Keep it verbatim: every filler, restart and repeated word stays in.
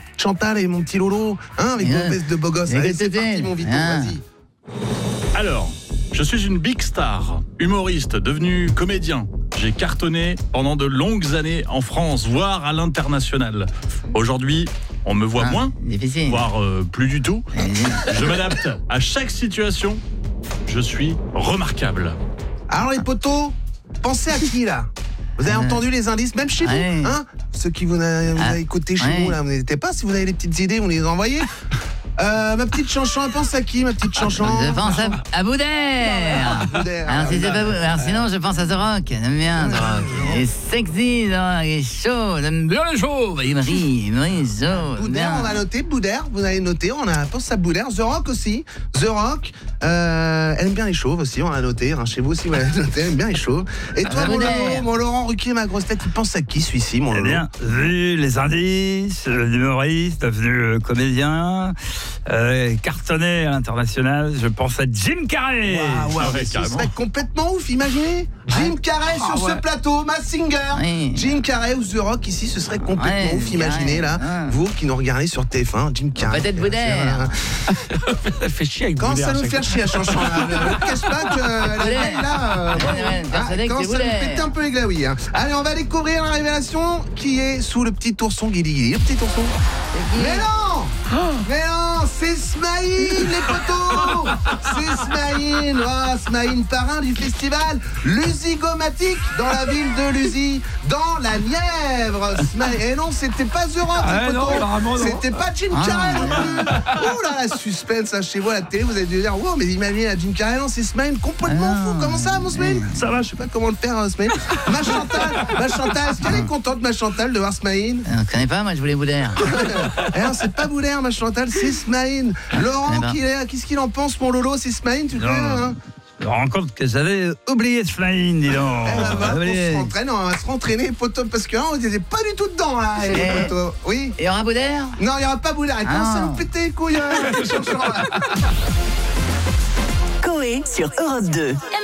Chantal et mon petit Lolo, hein, avec vos vestes de beau gosse. Allez, c'est parti, mon Vito, Ah. vas-y. Alors, je suis une big star, humoriste, devenu comédien. J'ai cartonné pendant de longues années en France, voire à l'international. Aujourd'hui, on me voit Ah, moins, difficile. voire euh, plus du tout. Je m'adapte à chaque situation. Je suis remarquable. Alors les potos, pensez à qui là? Vous avez Euh, entendu les indices, même chez ouais. vous, hein? Ceux qui vous, avez, vous Ah, avez écouté chez ouais. vous là, vous n'hésitez pas, si vous avez des petites idées, vous les envoyez. Euh, ma petite Chanchon, elle pense à qui, ma petite Chanchon? Je pense à, à Boudère. Boudère. Alors, si c'est pas Boudère, alors sinon je pense à The Rock. J'aime bien The Rock. Il est sexy, The Rock. Il est chaud. J'aime bien le chaud. Il me rit, il me rit chaud. Boudère, bien. on va noter, Boudère, vous avez noté, on a pense à Boudère, The Rock aussi, The Rock, euh, elle aime bien les chauves aussi, on l'a noté, hein, chez vous aussi, vous l'avez noté, elle aime bien les chauves. Et toi, Ah, mon, Boudère. Laurent, mon Laurent Ruquier, ma grosse tête, il pense à qui celui-ci, mon Eh Laurent? bien, vu les indices, l'humoriste, devenu euh, comédien, euh, cartonné à l'international, je pense à Jim Carrey. Waouh, waouh, Ouais, mais ce carrément. serait complètement ouf, imaginez Jim Carrey Ah, sur ouais. ce plateau, Mask Singer. Oui. Jim Carrey ou The Rock ici, ce serait complètement Ouais, ouf, imaginez là, Carrey, ouais. vous qui nous regardez sur T F un, Jim Carrey. Peut-être Boudère. Ça fait chier avec Quand Boudère ça à nous chaque fait fois. chier à Chanchon là, ne te cache pas que la Boudère. veille là, euh, Ouais, ouais, ah, persuadé que quand c'est ça nous Boudère. pète un peu les glaouis. Hein. Allez, on va découvrir la révélation qui est sous le petit ourson Guili Guili. Le petit ourson. Mais non Mais non, c'est Smaïn, les potos. C'est Smaïn, oh, Smaïn, parrain du festival Lusigomatique dans la ville de Luzy, dans la Nièvre. Smaïn. Et non, c'était pas The Rock, Ah, les non, potos. apparemment, non. C'était pas Jim Ah. Carrey non plus. Oh là, la suspense, hein, chez vous à la télé, vous allez dire, wow, mais imaginez la Jim Carrey, non, c'est Smaïn, complètement Ah. fou. Comment ça, mon Smaïn? Ça va, je sais pas comment le faire, hein, Smaïn. Ma Chantal, ma Chantal, est-ce qu'elle est contente, ma Chantal, de voir Smaïn? On ne connaît pas, moi je voulais Boudère. Eh non, c'est pas Boudère, ma Chantal, c'est Smaïn. Laurent, Eh ben. qui est- qu'est-ce qu'il en pense, mon Lolo? C'est Smaïn, tu le Non. connais, hein? Je me rends compte que j'avais oublié Smaïn, dis donc. Eh ben, voilà, Oublié. on se rentraîne, on va se rentraîner, poteau, parce que hein, on était pas du tout dedans, là, les Eh. poteaux. Oui? Et il y aura Boudère? Non, il n'y aura pas Boudère. Et comment Ah. ça nous péter les couilles, hein, Chanchon, là. Coé sur Europe deux.